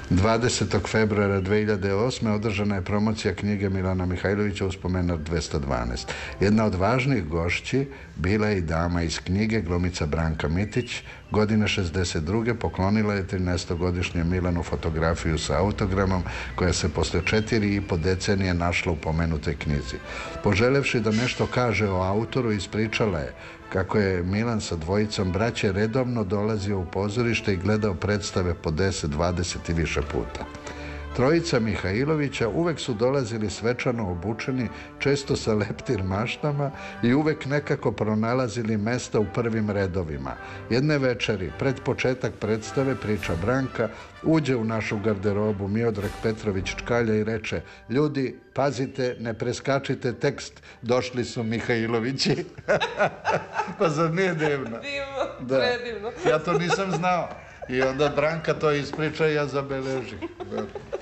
20. februara 2008. održana je promocija knjige Milana Mihajlovića Uspomenar 212. Jedna od važnih gošći bila je i dama iz knjige, glumica Branka Mitić. Godine 62. poklonila je 13-godišnjem Milanu fotografiju sa autogramom koja se posle 4,5 decenije našla u pomenutoj knjizi. Poželevši da nešto kaže o autoru, ispričala je kako je Milan sa dvojicom braće redovno dolazio u pozorište i gledao predstave po 10, 20 i više puta. Trojica Mihajlovića uvek su dolazili svečano obučeni, često sa leptir maštama i uvek nekako pronalazili mesta u prvim redovima. Jedne večeri, pred početak predstave, priča Branka, uđe u našu garderobu Miodrag Petrović Čkalja i reče: ljudi, pazite, ne preskačite tekst, došli su Mihajlovići. Pa zar nije divno? Divno, predivno. Ja to nisam znao. I onda Branka to ispriča i ja zabeležim.